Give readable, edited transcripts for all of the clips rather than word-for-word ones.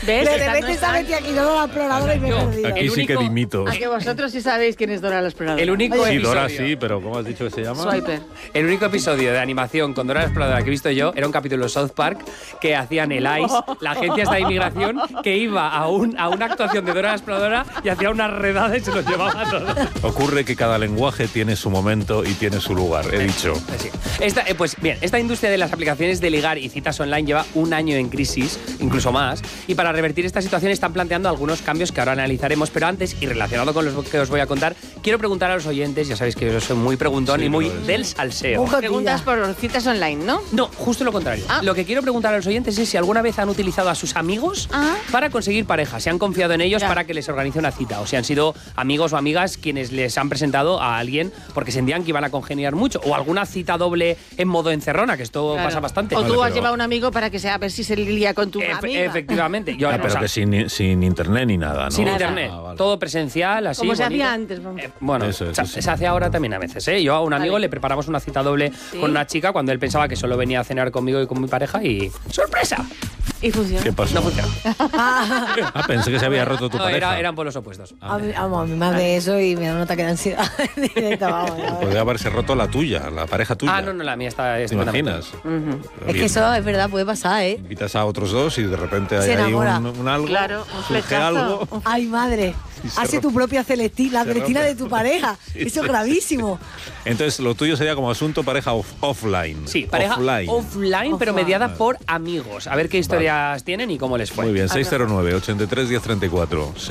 ¿Ves? De Esta no repente está- está metida aquí Dora la exploradora y me he perdido. Aquí sí que único- dimito. Ah, A que vosotros sí sabéis quién es Dora la exploradora. El único Sí, episodio. Dora sí, pero ¿cómo has dicho que se llama? Swiper. El único episodio de animación con Dora la Exploradora que he visto yo era un capítulo de South Park que hacían el ICE, la agencia esta de inmigración, que iba a una actuación de Dora la Exploradora y hacía una redada y se los llevaba a todos. Ocurre que cada lenguaje tiene su momento y tiene su lugar, he dicho. Sí. Pues bien, esta industria de las aplicaciones de ligar y citas online lleva un año en crisis, incluso más, y para revertir esta situación están planteando algunos cambios que ahora analizaremos, pero antes, y relacionado con los que os voy a contar, quiero preguntar a los oyentes, ya sabéis que yo soy muy preguntón Sí, y muy lo es. del salseo. Preguntas por citas online, ¿no? No, justo lo contrario. Ah. Lo que quiero preguntar a los oyentes es si alguna vez han utilizado a sus amigos para conseguir pareja, si han confiado en ellos Ya. para que les organice una cita, o si han sido amigos o amigas quienes les han presentado a alguien porque sentían que iban a congeniar mucho, o alguna cita doble en modo encerrona, que esto Claro. pasa bastante. O tú Vale, has pero- llevado a un amigo para que sea a ver si se lía con tu amiga. Efectivamente. Yo, Pero que sin internet ni nada, ¿no? sin Nada. internet, Vale. todo presencial, así. Como se bonito. hacía antes. Vamos. Bueno, Eso, sí. se hace ahora también a veces, ¿eh? Yo a un amigo Vale. le preparamos una cita doble Sí. con una chica cuando él pensaba que solo venía a cenar conmigo y con mi pareja y ¡sorpresa! Y funciona. ¿Qué pasó? No funciona. Ah, pensé que se había roto tu No, pareja. eran por los opuestos. A mí, vamos, a mí más de eso y me da un ataque de ansiedad. Directo, vamos, ya ves. Podría haberse roto la tuya, la pareja tuya. Ah, no, la mía está ¿Te estupendamente. imaginas? Es que eso es verdad, puede pasar, ¿eh? Invitas a otros dos y de repente hay Se ahí enamora. un algo, Claro, un surge flechazo. algo. Ay, madre. Y se Hace tu rompe. propia Celestina, la Se Celestina rompe. de tu pareja. Sí, Eso es sí. gravísimo. Entonces, lo tuyo sería como asunto pareja offline. Sí, pareja offline, pero mediada por amigos. A ver qué historias tienen y cómo les fue. Muy bien, 609-83-1034.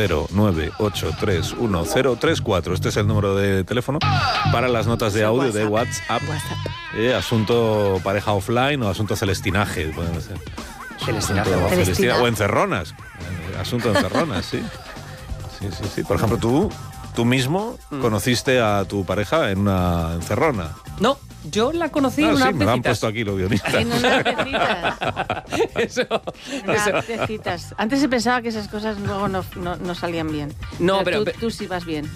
609-83-1034. Este es el número de teléfono para las notas de audio de WhatsApp. Asunto pareja offline o asunto celestinaje. Pueden ser. Celestinaje. Asunto Celestina. o encerronas. Asunto de encerronas, sí. Sí. Por ejemplo, tú mismo conociste a tu pareja en una encerrona. No, yo la conocí en Ah, una sí, app me de lo han citas. puesto aquí los guionistas. En una de citas. Eso. Una de citas. Antes se pensaba que esas cosas luego no salían bien. No, pero pero- tú sí vas bien.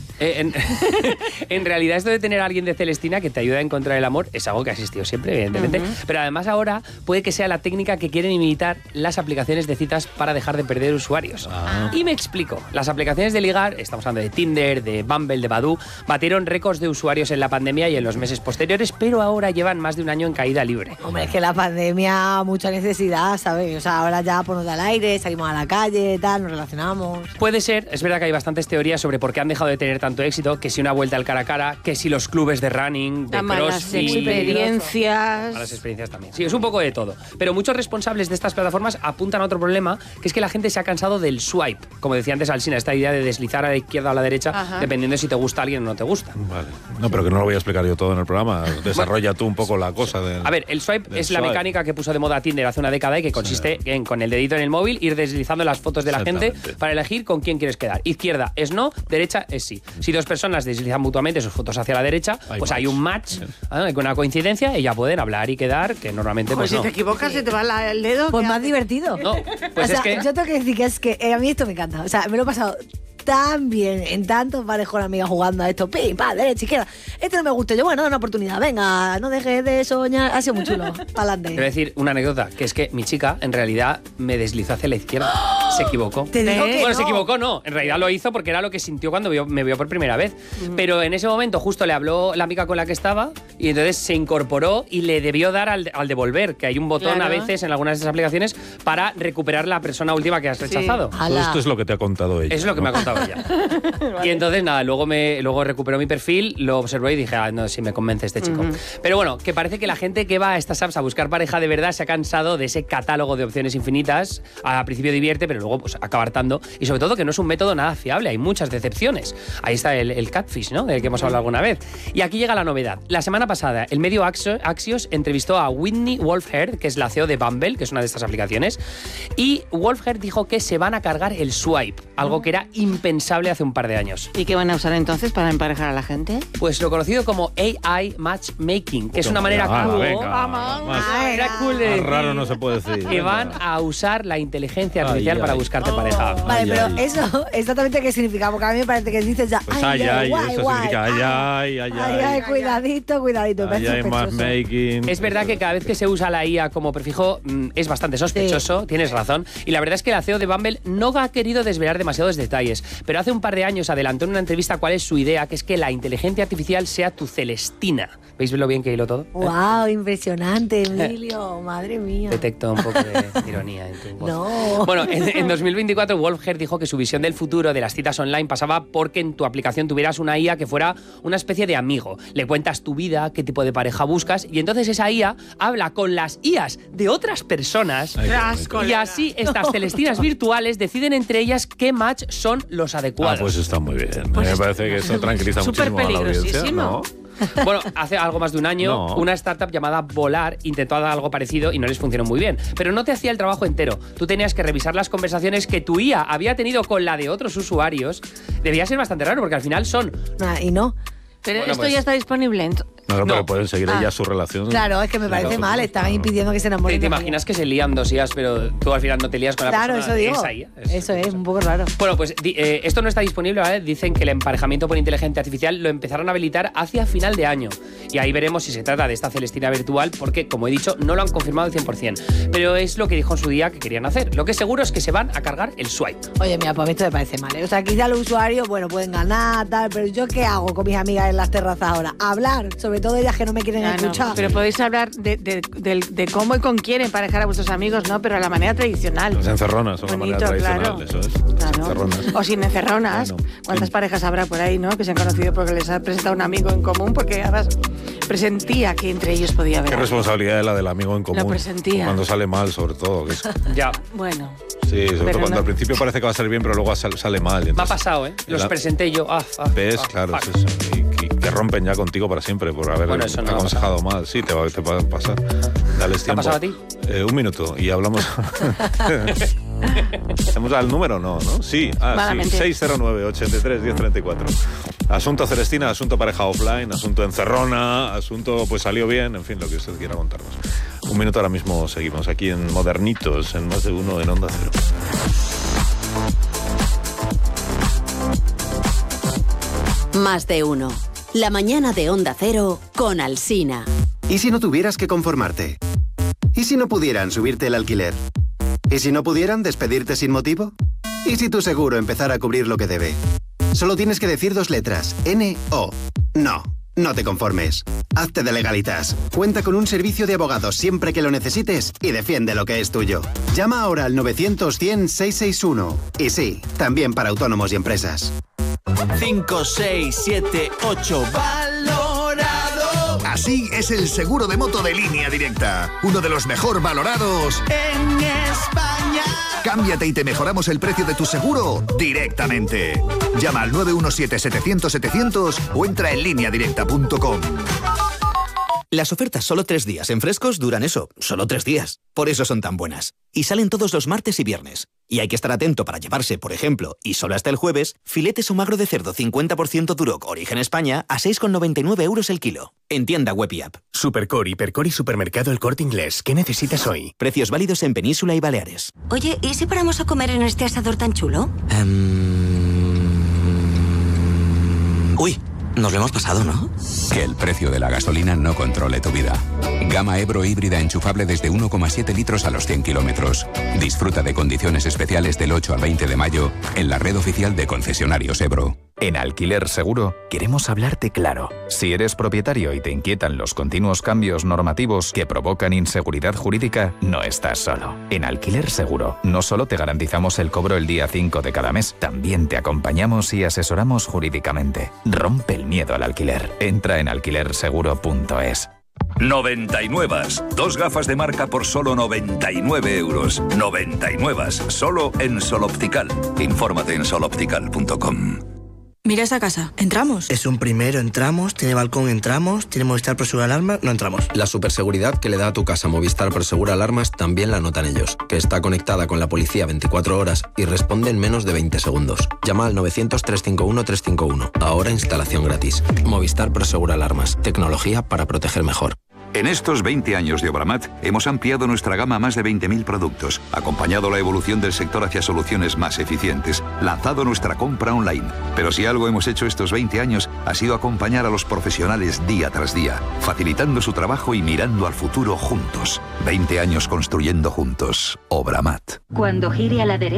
En realidad, esto de tener a alguien de Celestina que te ayuda a encontrar el amor es algo que ha existido siempre, evidentemente. Pero además ahora puede que sea la técnica que quieren imitar las aplicaciones de citas para dejar de perder usuarios. Y me explico. Las aplicaciones de ligar, estamos hablando de Tinder, de Bumble, de Badoo, batieron récords de usuarios en la pandemia y en los meses posteriores, pero ahora llevan más de un año en caída libre. Hombre, es que la pandemia, mucha necesidad, ¿sabes? O sea, ahora ya ponemos al aire, salimos a la calle, tal, nos relacionamos. Puede ser, es verdad que hay bastantes teorías sobre por qué han dejado de tener tanto éxito, que si una vuelta al cara a cara, que si los clubes de running, de Las malas crossfit... experiencias. Malas experiencias también. Sí, es un poco de todo. Pero muchos responsables de estas plataformas apuntan a otro problema, que es que la gente se ha cansado del swipe. Como decía antes Alsina, esta idea de deslizar a la izquierda o a la derecha, Ajá. dependiendo de si te gusta alguien o no te gusta. Vale. No, pero que no lo voy a explicar yo todo en el programa. Desarrolla tú un poco la cosa. A ver, el swipe del es la swipe. mecánica que puso de moda Tinder hace una década y que consiste en, con el dedito en el móvil, ir deslizando las fotos de la gente Exactamente. para elegir con quién quieres quedar. Izquierda es no, derecha es sí. Si dos personas deslizan mutuamente sus fotos hacia la derecha, Hay pues match. hay un match, hay una coincidencia y ya pueden hablar y quedar, que normalmente Pues pues si no. te equivocas, se te va el dedo. Pues ¿qué más haces? divertido. No, pues O sea, es que... yo tengo que decir que es que a mí esto me encanta. O sea, me lo he pasado tan bien en tantos bares con amigas jugando a esto. Pim, pa, derecha, izquierda. Este no me gusta. Yo, bueno, da una oportunidad. Venga, no dejes de soñar. Ha sido muy chulo. Te voy a Pa'lante. decir una anécdota, que es que mi chica en realidad me deslizó hacia la izquierda. Se equivocó. Te digo que Bueno, no. se equivocó, no. En realidad lo hizo porque era lo que sintió cuando me vio por primera vez. Pero en ese momento justo le habló la amiga con la que estaba y entonces se incorporó y le debió dar al devolver, que hay un botón Claro. a veces en algunas de esas aplicaciones para recuperar la persona última que has rechazado. Todo Ala. esto es lo que te ha contado ella. Eso es lo que ¿no? me ha contado ella. Y entonces, nada, luego recuperó mi perfil, lo observó y dije, no, si me convence este chico. Pero bueno, que parece que la gente que va a estas apps a buscar pareja de verdad se ha cansado de ese catálogo de opciones infinitas. Al principio divierte, pero luego pues acaba hartando. Y sobre todo que no es un método nada fiable, hay muchas decepciones. Ahí está el catfish, ¿no? Del que hemos hablado alguna vez. Y aquí llega la novedad. La semana pasada, el medio Axios entrevistó a Whitney Wolfhard, que es la CEO de Bumble, que es una de estas aplicaciones. Y Wolfhard dijo que se van a cargar el swipe, algo que era impensable impensable hace un par de años. ¿Y qué van a usar entonces para emparejar a la gente? Pues lo conocido como AI Matchmaking, que es una manera cool. Era cool de decir raro no se puede decir. que van a usar la inteligencia artificial para buscarte pareja. Vale, pero eso exactamente qué significa, porque a mí me parece que dices ya, Pues ay, eso significa ay, cuidadito. ay, matchmaking. Es verdad que cada vez que se usa la IA como prefijo es bastante sospechoso, tienes razón, y la verdad es que la CEO de Bumble no ha querido desvelar demasiados detalles, pero hace un par de años adelantó en una entrevista cuál es su idea, que es que la inteligencia artificial sea tu Celestina. ¿Veis lo bien que hilo todo? ¡Wow! Impresionante, Emilio. Madre mía. Detecto un poco de ironía en tu voz. No. Bueno, en 2024 Wolfger dijo que su visión del futuro de las citas online pasaba porque en tu aplicación tuvieras una IA que fuera una especie de amigo. Le cuentas tu vida, qué tipo de pareja buscas, y entonces esa IA habla con las IAs de otras personas. Y así estas celestinas virtuales deciden entre ellas qué match son los adecuados. Pues está muy bien. Me parece que eso tranquiliza muchísimo a la audiencia, ¿no? Bueno, hace algo más de un año, una startup llamada Volar intentó hacer algo parecido y no les funcionó muy bien. Pero no te hacía el trabajo entero. Tú tenías que revisar las conversaciones que tu IA había tenido con la de otros usuarios. Debía ser bastante raro porque al final son... Y no. Pero bueno, esto ya está disponible. Pero pueden seguir ella su relación. Claro, es que me parece mal. Estaban impidiendo que se enamoren. ¿Te imaginas que se lían dos IAs, pero tú al final no te lías con la persona? Claro, eso digo. Esa IA. Eso es un poco raro. Bueno, pues esto no está disponible, ¿vale? Dicen que el emparejamiento por inteligencia artificial lo empezarán a habilitar hacia final de año. Y ahí veremos si se trata de esta Celestina virtual, porque, como he dicho, no lo han confirmado al 100%. Pero es lo que dijo en su día que querían hacer. Lo que es seguro es que se van a cargar el swipe. Oye, mira, pues a mí esto me parece mal, ¿eh? O sea, quizá los usuarios, bueno, pueden ganar, tal, pero ¿yo qué hago con mis amigas en las terrazas ahora? Hablar, sobre todo ellas que no me quieren escuchar. No, pero podéis hablar de cómo y con quién emparejar a vuestros amigos, ¿no? Pero a la manera tradicional. Las encerronas son la manera tradicional, claro. Eso es. Claro. Encerronas. O sin encerronas. Bueno, ¿Cuántas parejas habrá por ahí, no? Que se han conocido porque les ha presentado un amigo en común, porque además presentía que entre ellos podía haber. Qué responsabilidad es la del amigo en común. Lo presentía. Cuando sale mal, sobre todo. Que es... Ya. Bueno. Sí, sobre todo cuando al principio parece que va a salir bien, pero luego sale mal. Entonces, me ha pasado, ¿eh? Los presenté yo. ¿Ves? Claro, es eso. Y que rompen ya contigo para siempre por haber aconsejado mal. Sí, te va a pasar. Dale tiempo. ¿Te ha pasado a ti? Un minuto y hablamos. ¿Estamos al número? No. Sí, sí. 609-83-1034. Asunto Celestina, asunto pareja offline, asunto encerrona, asunto pues salió bien, en fin, lo que usted quiera contarnos. Un minuto, ahora mismo seguimos aquí en Modernitos, en Más de Uno, en Onda Cero. Más de Uno. La mañana de Onda Cero con Alsina. ¿Y si no tuvieras que conformarte? ¿Y si no pudieran subirte el alquiler? ¿Y si no pudieran despedirte sin motivo? ¿Y si tu seguro empezara a cubrir lo que debe? Solo tienes que decir 2 letras. N-O. No te conformes. Hazte de Legalitas. Cuenta con un servicio de abogados siempre que lo necesites y defiende lo que es tuyo. Llama ahora al 900-100-661. Y sí, también para autónomos y empresas. 5, 6, 7, 8. ¡Valorado! Así es el seguro de moto de Línea Directa. Uno de los mejor valorados en España. Cámbiate y te mejoramos el precio de tu seguro directamente. Llama al 917-700-700 o entra en lineadirecta.com. Las ofertas solo 3 días en Frescos duran eso, solo 3 días. Por eso son tan buenas. Y salen todos los martes y viernes. Y hay que estar atento para llevarse, por ejemplo, y solo hasta el jueves, filetes o magro de cerdo 50% Duroc Origen España a 6,99 € el kilo. En tienda web y app. Supercor, Hipercor y Supermercado El Corte Inglés. ¿Qué necesitas hoy? Precios válidos en Península y Baleares. Oye, ¿y si paramos a comer en este asador tan chulo? Uy, nos lo hemos pasado, ¿no? Que el precio de la gasolina no controle tu vida. Gama Ebro híbrida enchufable desde 1,7 litros a los 100 kilómetros. Disfruta de condiciones especiales del 8 al 20 de mayo en la red oficial de concesionarios Ebro. En Alquiler Seguro queremos hablarte claro. Si eres propietario y te inquietan los continuos cambios normativos que provocan inseguridad jurídica, no estás solo. En Alquiler Seguro no solo te garantizamos el cobro el día 5 de cada mes, también te acompañamos y asesoramos jurídicamente. Rompe el miedo al alquiler. Entra en alquilerseguro.es. 99. 2 gafas de marca por solo 99 €. 99. Solo en Sol Optical. Infórmate en soloptical.com. Mira esa casa. ¿Entramos? Es un primero, entramos. Tiene balcón, entramos. Tiene Movistar Prosegur Alarmas, no entramos. La superseguridad que le da a tu casa Movistar Prosegur Alarmas también la notan ellos, que está conectada con la policía 24 horas y responde en menos de 20 segundos. Llama al 900-351-351. Ahora instalación gratis. Movistar Prosegur Alarmas. Tecnología para proteger mejor. En estos 20 años de Obramat hemos ampliado nuestra gama a más de 20.000 productos, acompañado la evolución del sector hacia soluciones más eficientes, lanzado nuestra compra online. Pero si algo hemos hecho estos 20 años ha sido acompañar a los profesionales día tras día, facilitando su trabajo y mirando al futuro juntos. 20 años construyendo juntos. Obramat. Cuando gire a la derecha